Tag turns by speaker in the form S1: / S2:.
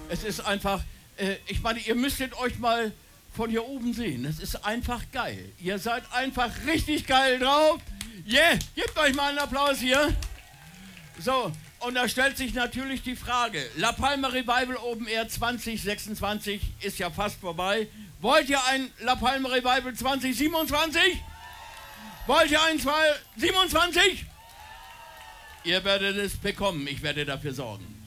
S1: Es ist einfach, ich meine, ihr müsstet euch mal von hier oben sehen. Es ist einfach geil. Ihr seid einfach richtig geil drauf. Yeah, gebt euch mal einen Applaus hier. So, und da stellt sich natürlich die Frage, La Palma Revival Open Air 2026 ist ja fast vorbei. Wollt ihr ein La Palma Revival 2027? Wollt ihr ein 2027? Ihr werdet es bekommen, ich werde dafür sorgen.